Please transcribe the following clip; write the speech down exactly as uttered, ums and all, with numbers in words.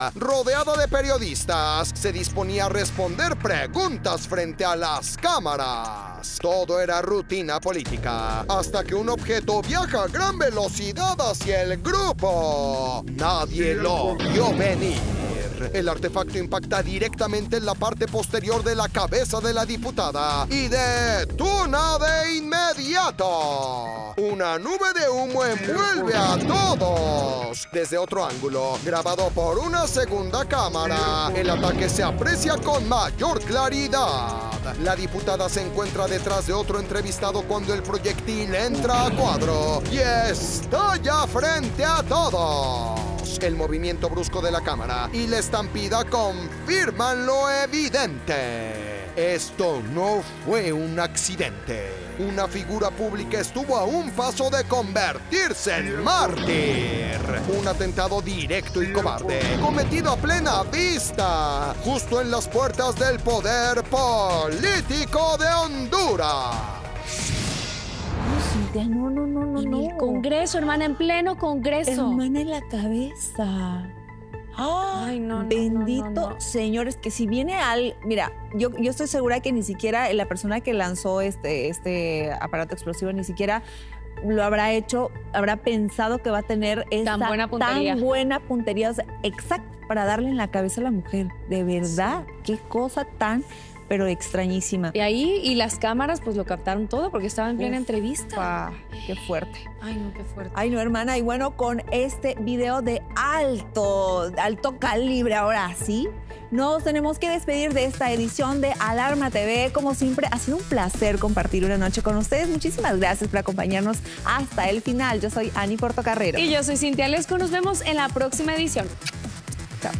rodeada de periodistas, se disponía a responder preguntas frente a las cámaras. Todo era rutina política, hasta que un objeto viaja a gran velocidad hacia el grupo. Nadie lo vio venir. El artefacto impacta directamente en la parte posterior de la cabeza de la diputada y detona de inmediato. Una nube de humo envuelve a todos. Desde otro ángulo, grabado por una segunda cámara, el ataque se aprecia con mayor claridad. La diputada se encuentra detrás de otro entrevistado cuando el proyectil entra a cuadro y estalla frente a todos. El movimiento brusco de la cámara y la estampida confirman lo evidente. Esto no fue un accidente. Una figura pública estuvo a un paso de convertirse en mártir. Un atentado directo y cobarde, cometido a plena vista, justo en las puertas del poder político de Honduras. No, no, no, no, En no. el Congreso, hermana, en pleno Congreso. Hermana, en la cabeza. Ay, no, no, Bendito no, no, no. Señor, es que si viene al... Mira, yo, yo estoy segura que ni siquiera la persona que lanzó este, este aparato explosivo ni siquiera lo habrá hecho, habrá pensado que va a tener esa Tan buena puntería. tan buena puntería, o sea, exacto, para darle en la cabeza a la mujer. De verdad, qué cosa tan... pero extrañísima. Y ahí, y las cámaras, pues lo captaron todo porque estaba en plena Uf, entrevista. Pa, qué fuerte. Ay, no, qué fuerte. Ay, no, hermana. Y bueno, con este video de alto, alto calibre, ahora sí, nos tenemos que despedir de esta edición de Alarma T V. Como siempre, ha sido un placer compartir una noche con ustedes. Muchísimas gracias por acompañarnos hasta el final. Yo soy Ani Portocarrero. Y yo soy Cintia Lesco. Nos vemos en la próxima edición.